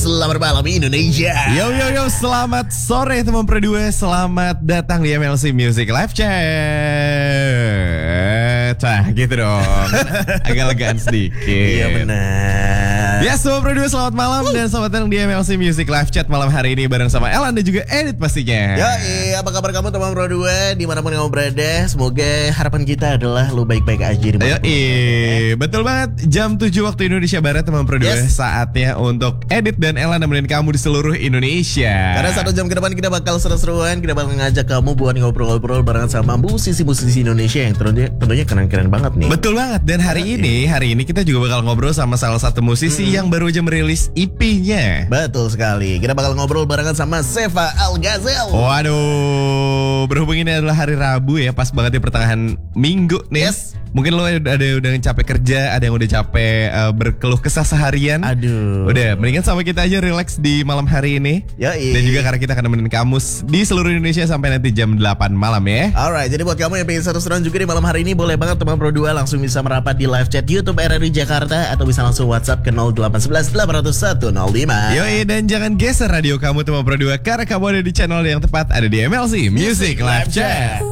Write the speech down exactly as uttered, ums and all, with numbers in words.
selamat malam Indonesia. Yo yo yo, selamat sore teman Pro dua. Selamat datang di M L C Music Live Chat. Nah gitu dong. Agak legaan sedikit. Iya benar. Ya semua Pro dua, selamat malam dan selamat datang di M L C Music Live Chat malam hari ini bareng sama Elan dan juga Edit pastinya. Ya iya, apa kabar kamu teman Pro dua dimanapun kamu berada? Semoga harapan kita adalah lu baik-baik aja di Ayo, iya, betul banget. Jam tujuh waktu Indonesia Barat teman Pro dua. Yes. Saatnya untuk Edit dan Elan nemenin kamu di seluruh Indonesia. Karena satu jam ke depan kita bakal seru-seruan. Kita bakal ngajak kamu buat ngobrol-ngobrol barengan sama musisi-musisi Indonesia yang tentunya, tentunya keren-keren banget nih. Betul banget. Dan hari ini, hari ini kita juga bakal ngobrol sama salah satu musisi hmm. yang baru aja merilis E P-nya. Betul sekali. Kita bakal ngobrol barengan sama Seva Al-Gazel. Waduh, berhubung ini adalah hari Rabu ya, pas banget di pertengahan minggu nih. Yes. Mungkin lo ada, ada udah capek kerja, ada yang udah capek uh, berkeluh kesah seharian. Aduh. Udah, mendingan sama kita aja relax di malam hari ini. Yoi. Dan juga karena kita akan nemenin kamu di seluruh Indonesia sampai nanti jam delapan malam ya. Alright, jadi buat kamu yang pengen seru-seruan juga di malam hari ini, boleh banget teman Pro dua langsung bisa merapat di live chat YouTube R R I Jakarta atau bisa langsung WhatsApp ke nol delapan satu satu delapan nol satu nol lima. Yoi, dan jangan geser radio kamu teman Pro dua karena kamu ada di channel yang tepat, ada di M L C Music Live Chat.